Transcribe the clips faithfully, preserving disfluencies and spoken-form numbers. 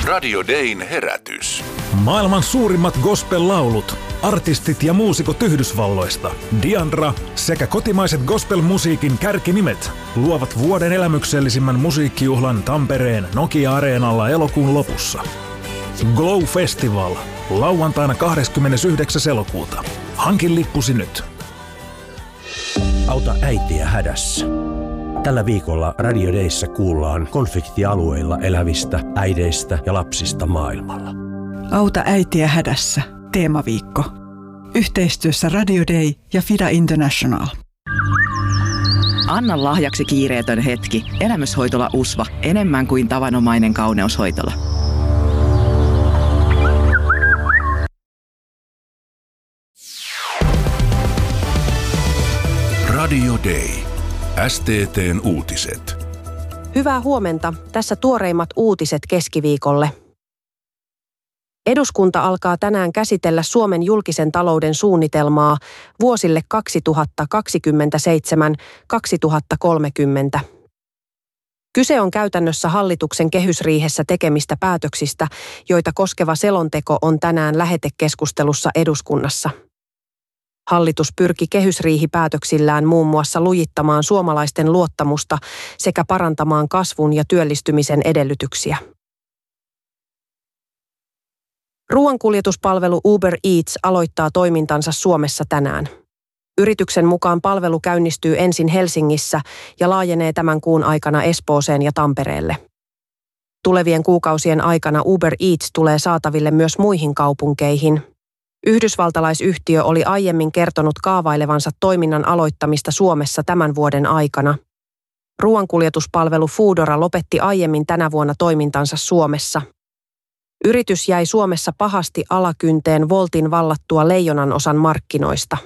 Radio Dayn herätys. Maailman suurimmat gospel-laulut, artistit ja muusikot Yhdysvalloista, Diandra sekä kotimaiset gospel-musiikin kärkinimet luovat vuoden elämyksellisimmän musiikkijuhlan Tampereen Nokia-areenalla elokuun lopussa. Glow Festival, lauantaina kahdeskymmenesyhdeksäs elokuuta. Hankin lippusi nyt. Auta äitiä hädässä. Tällä viikolla Radio Dayssä kuullaan konfliktialueilla elävistä äideistä ja lapsista maailmalla. Auta äitiä hädässä. Teemaviikko. Yhteistyössä Radio Day ja Fida International. Anna lahjaksi kiireetön hetki. Elämyshoitola U S V A. Enemmän kuin tavanomainen kauneushoitola. Radio Day. S T T:n uutiset. Hyvää huomenta. Tässä tuoreimmat uutiset keskiviikolle. Eduskunta alkaa tänään käsitellä Suomen julkisen talouden suunnitelmaa vuosille kaksituhattakaksikymmentäseitsemän kaksituhattakolmekymmentä. Kyse on käytännössä hallituksen kehysriihessä tekemistä päätöksistä, joita koskeva selonteko on tänään lähetekeskustelussa eduskunnassa. Hallitus pyrki kehysriihipäätöksillään muun muassa lujittamaan suomalaisten luottamusta sekä parantamaan kasvun ja työllistymisen edellytyksiä. Ruoankuljetuspalvelu Uber Eats aloittaa toimintansa Suomessa tänään. Yrityksen mukaan palvelu käynnistyy ensin Helsingissä ja laajenee tämän kuun aikana Espooseen ja Tampereelle. Tulevien kuukausien aikana Uber Eats tulee saataville myös muihin kaupunkeihin. Yhdysvaltalaisyhtiö oli aiemmin kertonut kaavailevansa toiminnan aloittamista Suomessa tämän vuoden aikana. Ruoankuljetuspalvelu Foodora lopetti aiemmin tänä vuonna toimintansa Suomessa. Yritys jäi Suomessa pahasti alakynteen Woltin vallattua leijonan osan markkinoista.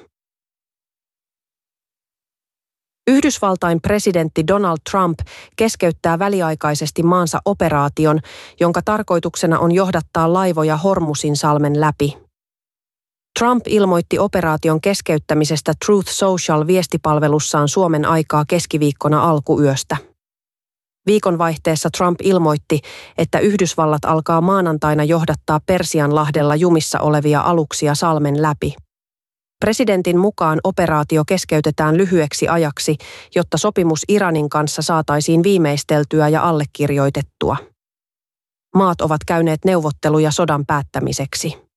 Yhdysvaltain presidentti Donald Trump keskeyttää väliaikaisesti maansa operaation, jonka tarkoituksena on johdattaa laivoja Hormuzin salmen läpi. Trump ilmoitti operaation keskeyttämisestä Truth Social-viestipalvelussaan Suomen aikaa keskiviikkona alkuyöstä. Viikonvaihteessa Trump ilmoitti, että Yhdysvallat alkaa maanantaina johdattaa Persianlahdella jumissa olevia aluksia salmen läpi. Presidentin mukaan operaatio keskeytetään lyhyeksi ajaksi, jotta sopimus Iranin kanssa saataisiin viimeisteltyä ja allekirjoitettua. Maat ovat käyneet neuvotteluja sodan päättämiseksi.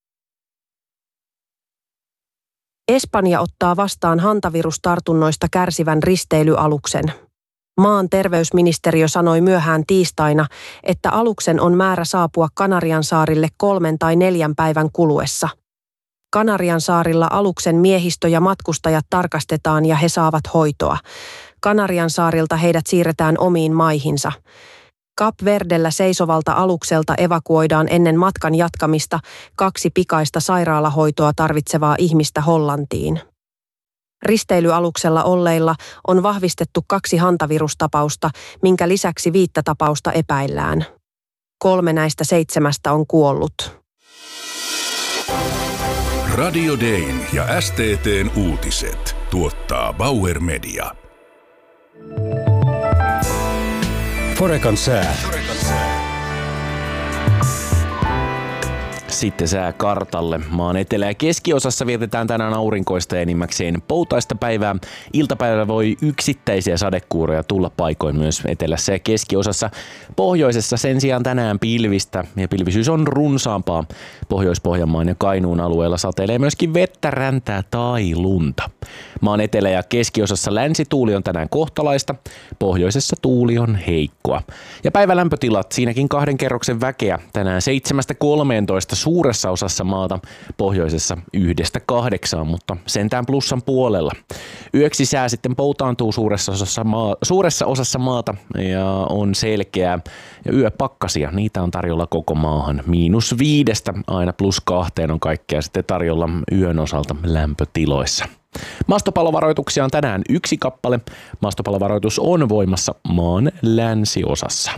Espanja ottaa vastaan hantavirustartunnoista kärsivän risteilyaluksen. Maan terveysministeriö sanoi myöhään tiistaina, että aluksen on määrä saapua Kanariansaarille kolmen tai neljän päivän kuluessa. Kanariansaarilla aluksen miehistö ja matkustajat tarkastetaan ja he saavat hoitoa. Kanariansaarilta heidät siirretään omiin maihinsa. Kap Verdellä seisovalta alukselta evakuoidaan ennen matkan jatkamista kaksi pikaista sairaalahoitoa tarvitsevaa ihmistä Hollantiin. Risteilyaluksella olleilla on vahvistettu kaksi hantavirustapausta, minkä lisäksi viittä tapausta epäillään. Kolme näistä seitsemästä on kuollut. Radio Dayn ja S T T:n uutiset tuottaa Bauer Media. Forekan sää. Sitten sää kartalle. Maan etelä- ja keskiosassa vietetään tänään aurinkoista ja enimmäkseen poutaista päivää. Iltapäivällä voi yksittäisiä sadekuuroja tulla paikoin myös etelässä ja keskiosassa. Pohjoisessa sen sijaan tänään pilvistä ja pilvisyys on runsaampaa. Pohjois-Pohjanmaan ja Kainuun alueella satelee myöskin vettä, räntää tai lunta. Maan etelä- ja keskiosassa länsituuli on tänään kohtalaista. Pohjoisessa tuuli on heikkoa. Ja päivälämpötilat siinäkin kahden kerroksen väkeä. Tänään seitsemästä kolmeentoista suuressa osassa maata, pohjoisessa yhdestä kahdeksaan, mutta sentään plussan puolella. Yöksi sää sitten poutaantuu suuressa osassa, maa, suuressa osassa maata ja on selkeää. Ja yöpakkasia, niitä on tarjolla koko maahan. Miinus viidestä aina plus kahteen on kaikkea sitten tarjolla yön osalta lämpötiloissa. Maastopallovaroituksia on tänään yksi kappale. Maastopallovaroitus on voimassa maan länsiosassa.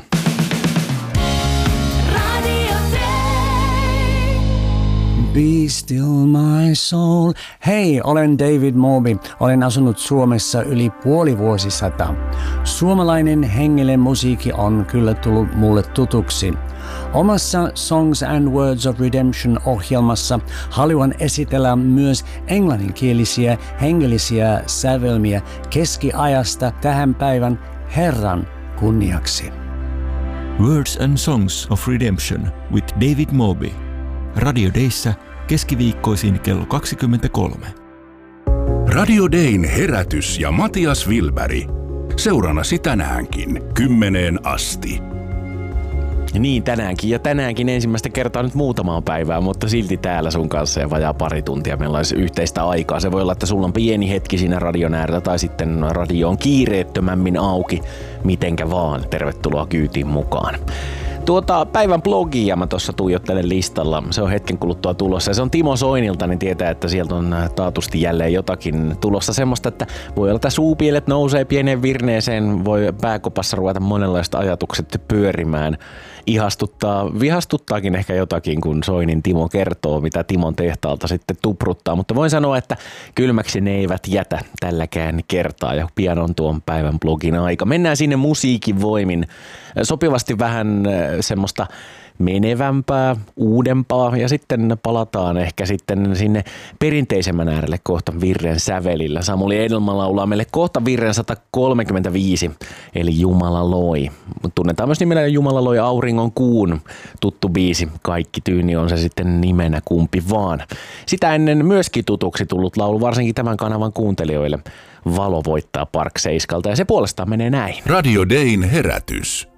Be still my soul. Hei, olen David Moby. Olen asunut Suomessa yli puoli vuosisata. Suomalainen hengellinen musiikki on kyllä tullut mulle tutuksi. Omassa Songs and Words of Redemption-ohjelmassa haluan esitellä myös englanninkielisiä hengellisiä sävelmiä keskiajasta tähän päivän Herran kunniaksi. Words and Songs of Redemption with David Moby. Radio Dayssä keskiviikkoisin kello kaksikymmentäkolme. Radio Dayn herätys ja Matias Wilberg. Seuranasi tänäänkin kymmeneen asti. Niin, tänäänkin. Ja tänäänkin ensimmäistä kertaa nyt muutamaa päivää, mutta silti täällä sun kanssa ja vajaa pari tuntia meillä olisi yhteistä aikaa. Se voi olla, että sulla on pieni hetki siinä radion äärellä tai sitten radio on kiireettömämmin auki. Mitenkä vaan. Tervetuloa kyytiin mukaan. Tuota päivän blogia mä tuossa tuijottelen listalla. Se on hetken kuluttua tulossa ja se on Timo Soinilta, niin tietää, että sieltä on taatusti jälleen jotakin tulossa semmoista, että voi olla, että suupielet nousee pieneen virneeseen, voi pääkopassa ruveta monenlaista ajatukset pyörimään. Ihastuttaa, vihastuttaakin ehkä jotakin, kun Soinin Timo kertoo, mitä Timon tehtaalta sitten tupruttaa, mutta voin sanoa, että kylmäksi ne eivät jätä tälläkään kertaa ja pian on tuon päivän blogin aika. Mennään sinne musiikin voimin. Sopivasti vähän semmoista menevämpää, uudempaa ja sitten palataan ehkä sitten sinne perinteisemmän äärelle kohta virren sävelillä. Samuli Edelman laulaa meille kohta virren sata kolmekymmentäviisi eli Jumala loi. Tunnetaan myös nimellä Jumala loi auringon kuun, tuttu biisi. Kaikki tyyni on se sitten nimenä kumpi vaan. Sitä ennen myöskin tutuksi tullut laulu, varsinkin tämän kanavan kuuntelijoille. Valo voittaa Park Seiskalta ja se puolestaan menee näin. Radio Dayn herätys.